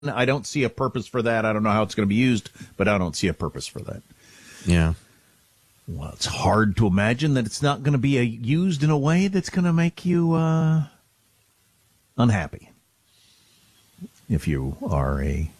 I don't see a purpose for that. I don't know how it's going to be used, but I don't see a purpose for that. Yeah. Well, it's hard to imagine that it's not going to be used in a way that's going to make you unhappy. If you are a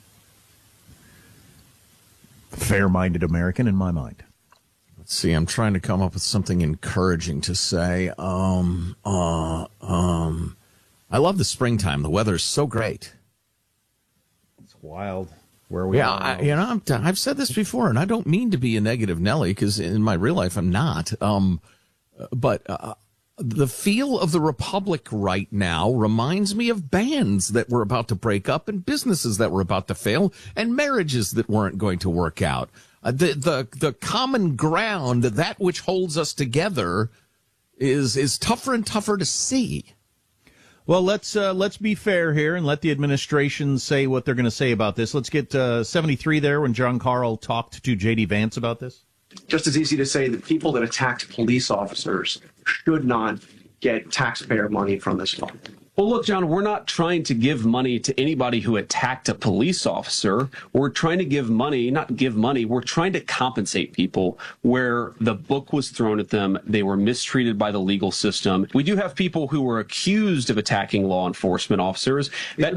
fair-minded American, in my mind. Let's see. I'm trying to come up with something encouraging to say. I love the springtime. The weather is so great. It's wild. Where we are. I've said this before, and I don't mean to be a negative Nelly, because in my real life I'm not. But the feel of the Republic right now reminds me of bands that were about to break up, and businesses that were about to fail, and marriages that weren't going to work out. The common ground, that which holds us together, is tougher and tougher to see. Well, let's be fair here and let the administration say what they're going to say about this. Let's get 73 there when John Carl talked to J.D. Vance about this. Just as easy to say that people that attacked police officers should not get taxpayer money from this fund. Well, look, John, we're not trying to give money to anybody who attacked a police officer. We're trying to we're trying to compensate people where the book was thrown at them. They were mistreated by the legal system. We do have people who were accused of attacking law enforcement officers. That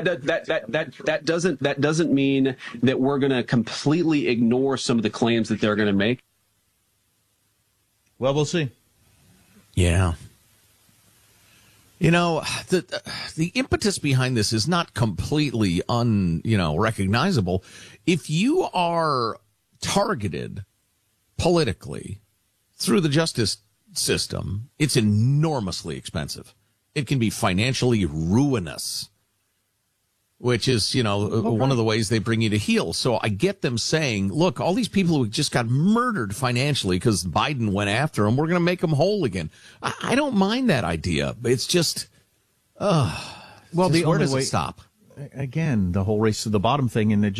doesn't mean that we're going to completely ignore some of the claims that they're going to make. Well, we'll see. Yeah. You know, the impetus behind this is not completely recognizable. If you are targeted politically through the justice system, it's enormously expensive. It can be financially ruinous, which is, one of the ways they bring you to heel. So I get them saying, look, all these people who just got murdered financially because Biden went after them, we're going to make them whole again. I don't mind that idea. It's just, where does it stop? Again, the whole race to the bottom thing. And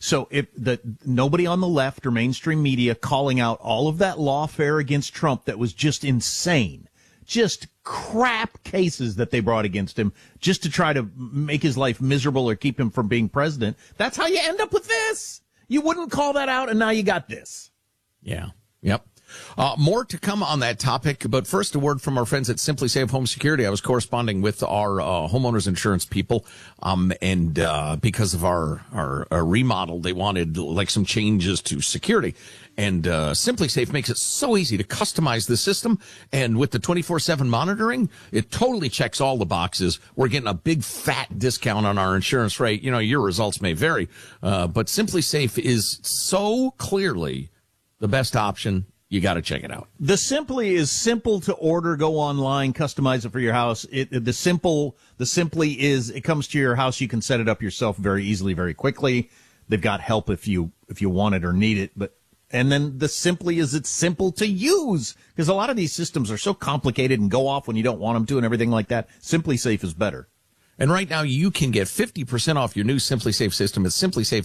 nobody on the left or mainstream media calling out all of that lawfare against Trump that was just insane. Just crap cases that they brought against him just to try to make his life miserable or keep him from being president. That's how you end up with this. You wouldn't call that out, and now you got this. Yeah. Yep. More to come on that topic, but first a word from our friends at Simply Safe Home Security. I was corresponding with our homeowners insurance people, and because of our remodel, they wanted some changes to security. And Simply Safe makes it so easy to customize the system, and with the 24/7 monitoring, it totally checks all the boxes. We're getting a big fat discount on our insurance rate. Your results may vary, but Simply Safe is so clearly the best option. You got to check it out. The Simply is simple to order. Go online, customize it for your house. The Simply is it comes to your house. You can set it up yourself very easily, very quickly. They've got help if you want it or need it. And then the Simply is it's simple to use because a lot of these systems are so complicated and go off when you don't want them to and everything like that. Simply Safe is better. And right now, you can get 50% off your new Simply Safe system at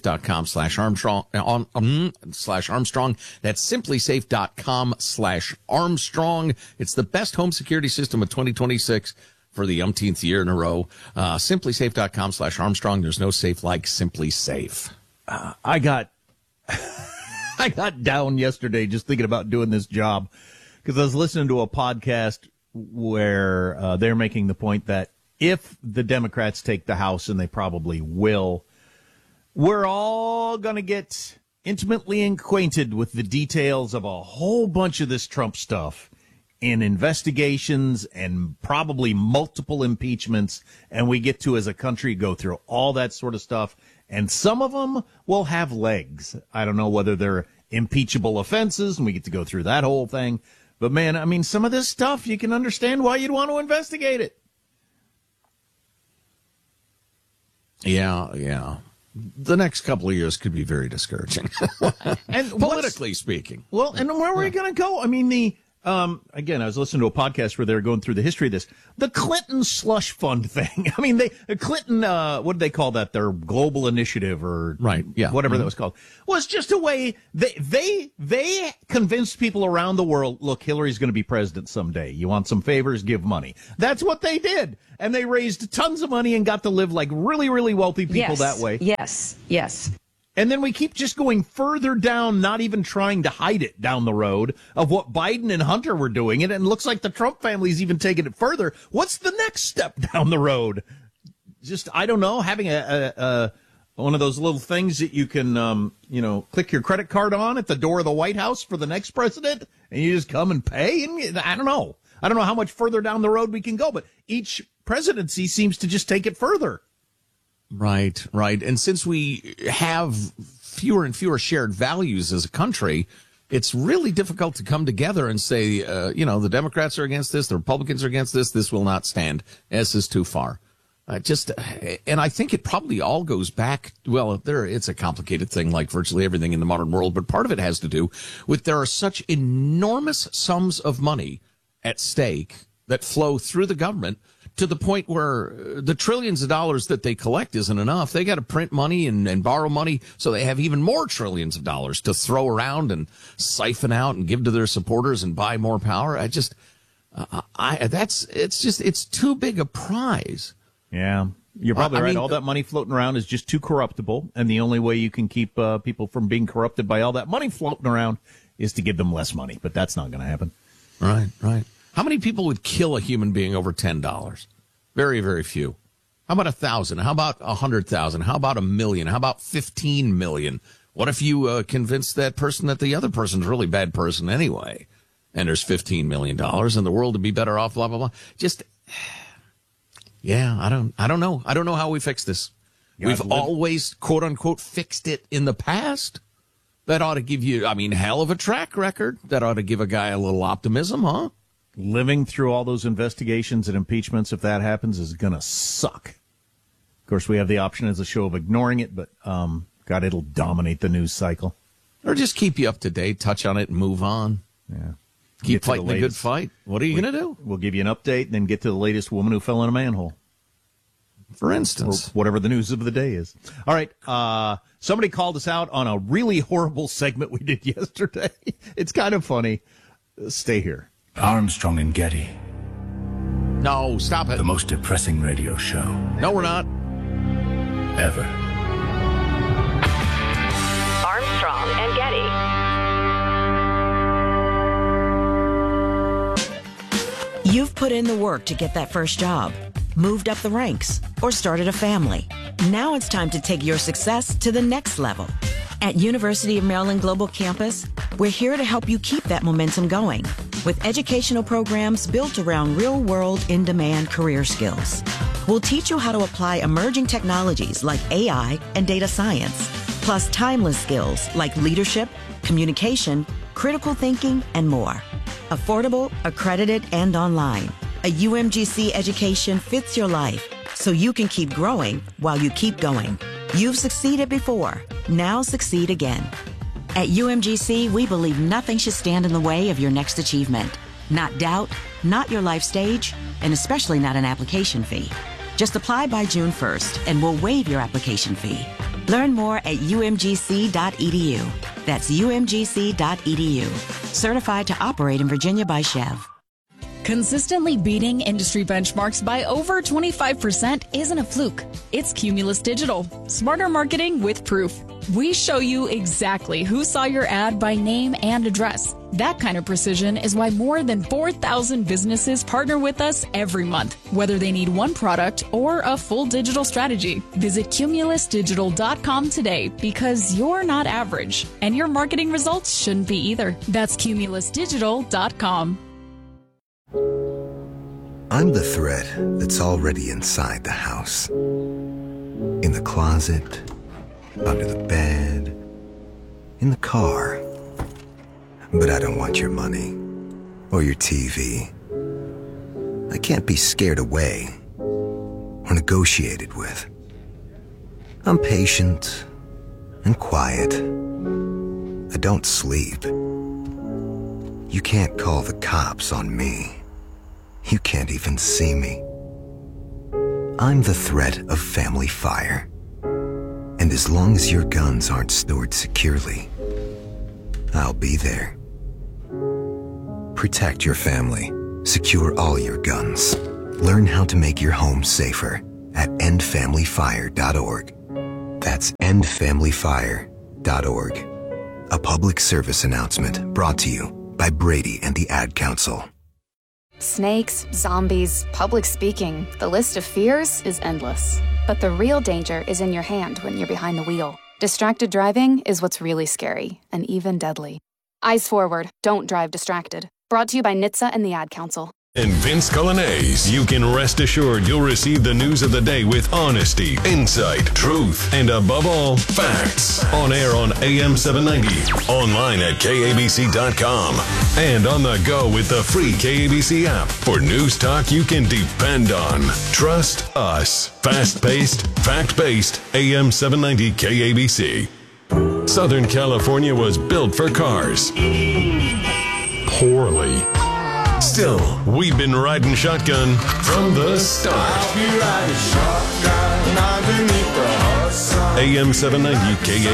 simplysafe.com/Armstrong. That's simplysafe.com/Armstrong. It's the best home security system of 2026 for the umpteenth year in a row. Simplysafe.com/Armstrong. There's no safe like Simply Safe. I got down yesterday just thinking about doing this job because I was listening to a podcast where they're making the point that if the Democrats take the House, and they probably will, we're all going to get intimately acquainted with the details of a whole bunch of this Trump stuff in investigations and probably multiple impeachments. And we get to, as a country, go through all that sort of stuff. And some of them will have legs. I don't know whether they're impeachable offenses, and we get to go through that whole thing. But, man, some of this stuff, you can understand why you'd want to investigate it. Yeah. The next couple of years could be very discouraging, and politically speaking. Well, and where are we going to go? Again, I was listening to a podcast where they were going through the history of this. The Clinton slush fund thing. I mean, Clinton, what did they call that? Their global initiative or whatever that was called, was just a way they convinced people around the world, look, Hillary's going to be president someday. You want some favors? Give money. That's what they did. And they raised tons of money and got to live like really, really wealthy people that way. Yes. And then we keep just going further down, not even trying to hide it down the road of what Biden and Hunter were doing. And it looks like the Trump family's even taking it further. What's the next step down the road? Just, I don't know, having a one of those little things that you can, click your credit card on at the door of the White House for the next president, and you just come and pay. And I don't know. I don't know how much further down the road we can go, but each presidency seems to just take it further. Right. And since we have fewer and fewer shared values as a country, it's really difficult to come together and say, the Democrats are against this, the Republicans are against this, this will not stand. This is too far. And I think it probably all goes back, it's a complicated thing like virtually everything in the modern world, but part of it has to do with there are such enormous sums of money at stake that flow through the government to the point where the trillions of dollars that they collect isn't enough. They got to print money and borrow money, so they have even more trillions of dollars to throw around and siphon out and give to their supporters and buy more power. It's too big a prize. Yeah, you're probably right. All that money floating around is just too corruptible, and the only way you can keep people from being corrupted by all that money floating around is to give them less money, but that's not going to happen. Right. How many people would kill a human being over $10? Very, very few. How about 1,000? How about 100,000? How about 1 million? How about 15 million? What if you convince that person that the other person's a really bad person anyway, and there's $15 million and the world would be better off, blah, blah, blah. I don't know. I don't know how we fix this. We've always, quote unquote, fixed it in the past. That ought to give you, hell of a track record. That ought to give a guy a little optimism, huh? Living through all those investigations and impeachments, if that happens, is going to suck. Of course, we have the option as a show of ignoring it, but, God, it'll dominate the news cycle. Or just keep you up to date, touch on it, and move on. Yeah. Keep fighting a good fight. What are you going to do? We'll give you an update and then get to the latest woman who fell in a manhole. For instance. Or whatever the news of the day is. All right. Somebody called us out on a really horrible segment we did yesterday. It's kind of funny. Stay here. Armstrong and Getty. No, stop it. The most depressing radio show. No, we're not. Ever. Armstrong and Getty. You've put in the work to get that first job, moved up the ranks, or started a family. Now it's time to take your success to the next level. At University of Maryland Global Campus, we're here to help you keep that momentum going with educational programs built around real-world, in-demand career skills. We'll teach you how to apply emerging technologies like AI and data science, plus timeless skills like leadership, communication, critical thinking, and more. Affordable, accredited, and online. A UMGC education fits your life so you can keep growing while you keep going. You've succeeded before. Now succeed again. At UMGC, we believe nothing should stand in the way of your next achievement. Not doubt, not your life stage, and especially not an application fee. Just apply by June 1st and we'll waive your application fee. Learn more at umgc.edu. That's umgc.edu. Certified to operate in Virginia by Chev. Consistently beating industry benchmarks by over 25% isn't a fluke. It's Cumulus Digital. Smarter marketing with proof. We show you exactly who saw your ad by name and address. That kind of precision is why more than 4,000 businesses partner with us every month, whether they need one product or a full digital strategy. Visit cumulusdigital.com today because you're not average, and your marketing results shouldn't be either. That's cumulusdigital.com. I'm the thread that's already inside the house. In the closet, under the bed, in the car. But I don't want your money or your TV. I can't be scared away or negotiated with. I'm patient and quiet. I don't sleep. You can't call the cops on me. You can't even see me. I'm the threat of family fire. And as long as your guns aren't stored securely, I'll be there. Protect your family. Secure all your guns. Learn how to make your home safer at endfamilyfire.org. That's endfamilyfire.org. A public service announcement brought to you by Brady and the Ad Council. Snakes, zombies, public speaking, the list of fears is endless. But the real danger is in your hand when you're behind the wheel. Distracted driving is what's really scary and even deadly. Eyes forward, don't drive distracted. Brought to you by NHTSA and the Ad Council. And Vince Colonnese, you can rest assured you'll receive the news of the day with honesty, insight, truth, and above all, facts. On air on AM 790, online at KABC.com, and on the go with the free KABC app for news talk you can depend on. Trust us. Fast-paced, fact-based, AM 790 KABC. Southern California was built for cars. Poorly. Still, we've been riding shotgun from the start. AM 790 KABC.